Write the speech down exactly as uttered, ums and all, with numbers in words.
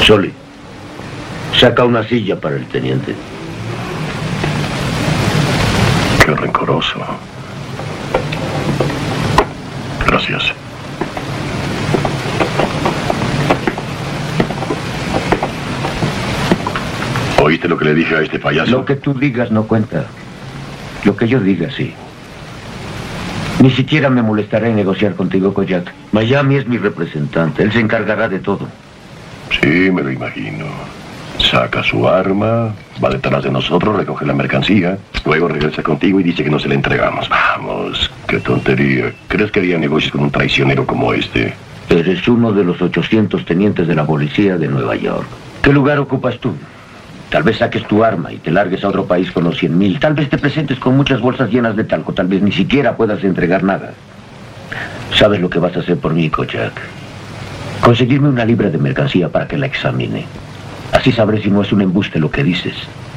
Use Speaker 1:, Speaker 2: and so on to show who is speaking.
Speaker 1: Soli, saca una silla para el teniente.
Speaker 2: Qué rencoroso. Gracias. ¿Oíste lo que le dije a este payaso?
Speaker 1: Lo que tú digas no cuenta. Lo que yo diga, sí. Ni siquiera me molestaré en negociar contigo, Kojak. Miami es mi representante. Él se encargará de todo.
Speaker 2: Sí, me lo imagino. Saca su arma, va detrás de nosotros, recoge la mercancía, luego regresa contigo y dice que no se la entregamos. Vamos, qué tontería. ¿Crees que haría negocios con un traicionero como este?
Speaker 1: Eres uno de los ochocientos tenientes de la policía de Nueva York. ¿Qué lugar ocupas tú? Tal vez saques tu arma y te largues a otro país con los cien mil. Tal vez te presentes con muchas bolsas llenas de talco. Tal vez ni siquiera puedas entregar nada. ¿Sabes lo que vas a hacer por mí, Kojak? Conseguirme una libra de mercancía para que la examine. Así sabré si no es un embuste lo que dices.